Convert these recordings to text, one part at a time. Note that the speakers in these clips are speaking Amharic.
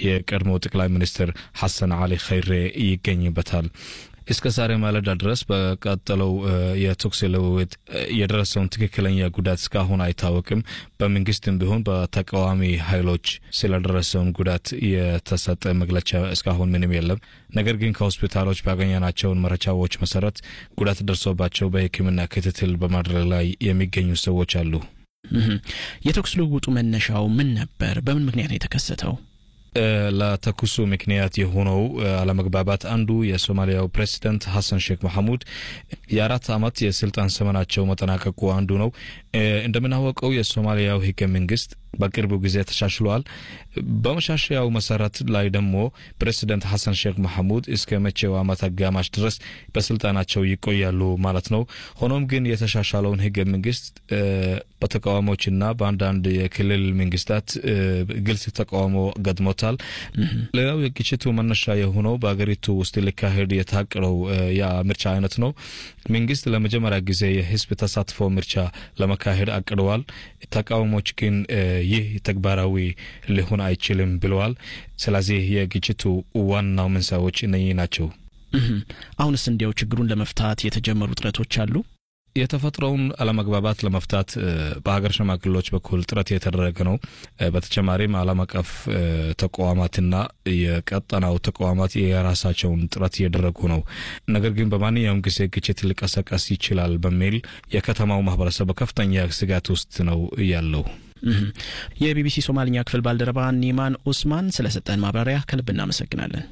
የቀድሞ ጠቅላይ ሚኒስትር ሐሰን አሊ ኸይሬ ይገኝበታል። እስከ ዛሬ ማለዳ ድረስ በቀጠለው የተኩስ ልውውጥ የደረሰውን ትክክለኛ ጉዳት እስካሁን አይታወቅም። በመንግስትም ቢሆን በተቃዋሚ ኃይሎች ስለደረሰው ጉዳት የተሰጠ መግለጫ እስካሁን ምንም የለም። ነገር ግን ከሆስፒታሎች ባገኘናቸው መረጃዎች መሰረት ጉዳት ደርሶባቸው በሕክምና ክትትል በማድረግ ላይ የሚገኙ ሰዎች አሉ። የተኩስ ልውውጡ መነሻው ምን ነበር? በምን ምክንያት የተከሰተው? ለተኩሱ ምክንያት የሆነው አለመግባባት አንዱ የሶማሊያው ፕሬዝዳንት ሐሰን ሼክ መሐሙድ የ4 ዓመት የስልጣን ዘመናቸው መጠናቀቁ አንዱ ነው። እንደምናውቀው የሶማሊያው ህገ መንግስት በቅርቡ ጊዜ ተሻሽሏል። በመሻሻያው መሰረት ላይ ደግሞ ፕሬዝዳንት ሐሰን ሼክ መሐሙድ እስከ መቼው ዓመት አጋማሽ ድረስ በስልጣናቸው ይቆያሉ ማለት ነው። ሆኖም ግን የተሻሻለውን ህገ መንግስት በተቃዋሚዎችና በአንዳንድ የክልል መንግስታት ግልጽ ተቃውሞ ገጥሞታል። ሌላው የግጭቱ መነሻ የሆነው በአገሪቱ ውስጥ ሊካሄድ የታቀደው የምርጫ አይነት ነው። መንግስት ለመጀመሪያ ጊዜ የህዝብ ተሳትፎ ምርጫ ለማካሄድ አቅደዋል። ተቃዋሚዎች ግን ይህ ተግባራዊ ሊሆን አይችልም ብለዋል። ስለዚህ የግጭቱ ዋናው መንስኤዎች እነዚህ ናቸው። አሁንስ እንዲያው ችግሩን ለመፍታት የተጀመሩ ጥረቶች አሉ? የተፈጥሮውን አለመግባባት ለመፍታት በሀገር ሽማግሌዎች በኩል ጥረት የተደረገ ነው። በተጨማሪም ዓለም አቀፍ ተቋማትና የቀጠናው ተቋማት የራሳቸውን ጥረት እያደረጉ ነው። ነገር ግን በማንኛውም ጊዜ ግጭት ሊቀሰቀስ ይችላል በሚል የከተማው ማህበረሰብ በከፍተኛ ስጋት ውስጥ ነው ያለው። የቢቢሲ ሶማሊኛ ክፍል ባልደረባ ኒማን ኡስማን ስለሰጠን ማብራሪያ ከልብ እናመሰግናለን።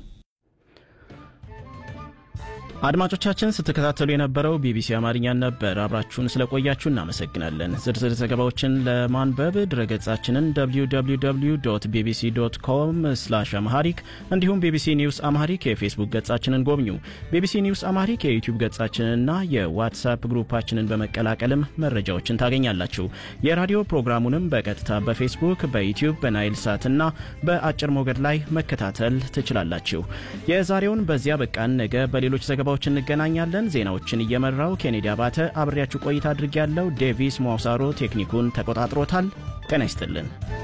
አድማጮቻችን ስትከታተሉ የነበረው ቢቢሲ አማርኛ ነበር። አብራችሁን ስለቆያችሁ እናመሰግናለን። ዝርዝር ዘገባዎችን ለማንበብ ድረገጻችንን www.bbc.com/amharic እንዲሁም ቢቢሲ ኒውስ አምሃሪክ የፌስቡክ ገጻችንን ጎብኙ። ቢቢሲ ኒውስ አምሃሪክ የዩቲዩብ ገጻችንንና የዋትስአፕ ግሩፓችንን በመቀላቀልም መረጃዎችን ታገኛላችሁ። የራዲዮ ፕሮግራሙንም በቀጥታ በፌስቡክ፣ በዩቲዩብ፣ በናይል ሳትና በአጭር ሞገድ ላይ መከታተል ትችላላችሁ። የዛሬውን በዚያ በቃን። ነገ በሌሎች ዘገባዎች እንገናኛለን። ዜናዎችን እየመራው ኬኔዲ አባተ አብሬያችሁ ቆይታ አድርጌያለሁ። ዴቪስ ሞሳሮ ቴክኒኩን ተቆጣጥሮታል። ጤና ይስጥልን።